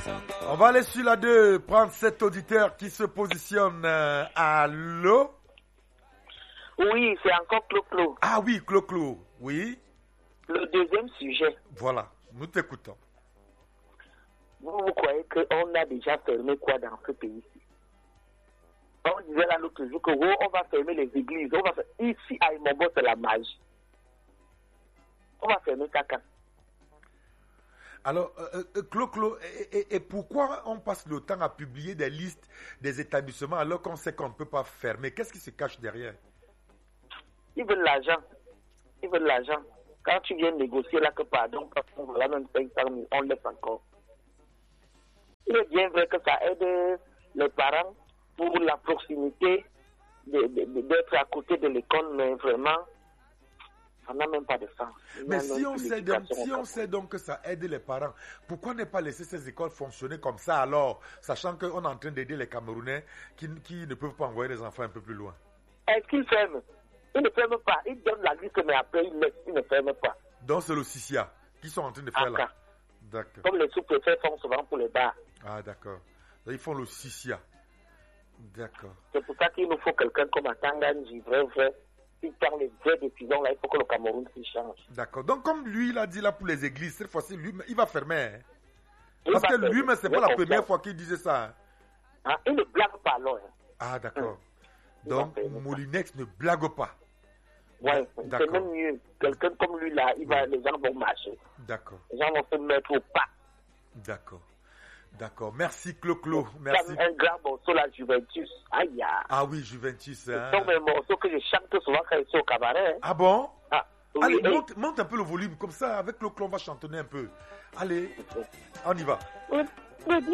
On va aller sur la 2, prendre cet auditeur qui se positionne. Allô? Oui, c'est encore Clo-Clo. Ah oui, Clo-Clo, oui. Le deuxième sujet. Voilà, nous t'écoutons. Vous croyez qu'on a déjà fermé quoi dans ce pays-ci? On disait là l'autre jour que on va fermer les églises. Ici, à Imombo, c'est la magie. On va fermer caca. Alors, Clo-Clo, et pourquoi on passe le temps à publier des listes des établissements alors qu'on sait qu'on ne peut pas fermer? Qu'est-ce qui se cache derrière? Ils veulent l'argent. Ils veulent l'argent. Quand tu viens négocier là que pardon, voilà même 500 000, on laisse encore. Il est bien vrai que ça aide les parents pour la proximité d'être à côté de l'école, mais vraiment, ça n'a même pas de sens. Mais si on sait donc que ça aide les parents, pourquoi ne pas laisser ces écoles fonctionner comme ça alors, sachant qu'on est en train d'aider les Camerounais qui ne peuvent pas envoyer les enfants un peu plus loin? Est-ce qu'ils ferment? Ils ne ferment pas. Ils donnent la liste, mais après, ils ne ferment pas. Donc c'est le CICIA qui sont en train de faire là. D'accord. Comme les sous-préfets font souvent pour les bars. Ah d'accord. Ils font le CICIA. D'accord. C'est pour ça qu'il nous faut quelqu'un comme Atanganji, vrai. Il prend les vraies décisions là, il faut que le Cameroun s'y change. D'accord. Donc comme lui, il a dit là pour les églises, cette fois-ci, lui, il va fermer. Hein? Parce que lui, mais c'est pas la première fois qu'il disait ça. Hein? Ah, il ne blague pas alors. Hein. Ah d'accord. Donc Molinex ne blague pas. Ouais, c'est même mieux. Quelqu'un comme lui là, les gens vont marcher. D'accord. Les gens vont se mettre au pas. D'accord. D'accord. Merci Clo-Clo. Merci. Un grand morceau, la Juventus. Aïe. Ah oui, Juventus. Hein. Ce sont mes morceaux que je chante souvent quand je suis au cabaret. Hein. Ah bon? Ah, oui, allez, monte un peu le volume. Comme ça, avec Clo-Clo, on va chantonner un peu. Allez, on y va. Oui.